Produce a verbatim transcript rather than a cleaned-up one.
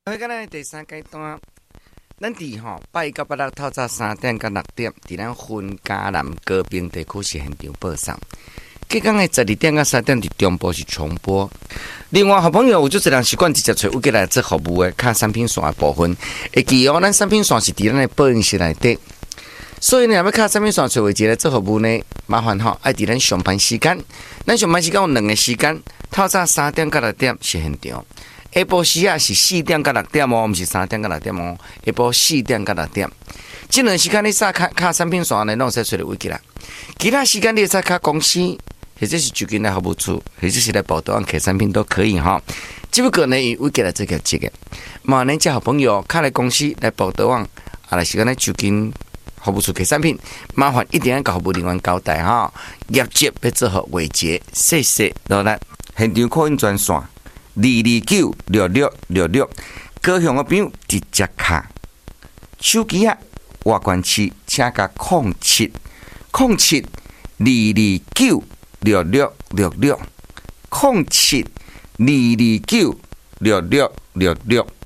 我今日第三阶段，咱伫吼八一到八六透早三点到六点，伫咱云嘉南高屏地区是现场播送。隔天的十二点到三点伫中部是重播。另外，好朋友有就是人习惯直接找有过来做服务的，卡产品线的部分，会记哦，咱产品线是伫咱的播音室内底。所以呢，要卡产品线找位置来做服务呢，麻烦吼爱伫咱上班时间，咱上班时间有两个时间，透早三点到六点是现场。下晡时啊是四点到六点哦，毋是三点到六点哦。下晡四点到六点，这两时间你撒卡卡产品线呢，拢使找到位置啦。其他时间你使卡公司，或者是就近来服务处，或者是来报道案客产品都可以哈。只不过呢，以位置来做个这个，嘛，恁这好朋友卡来公司来报道案，啊，来时间来就近服务处客产品，麻烦一定要甲服务人员交代哈。业绩要做好维持，谢谢。然后咱现场扩音专线。二二九六六六六，高雄的朋友直接卡手机啊，外关区请加空七空七二二九六六六六空七二二九六六六六。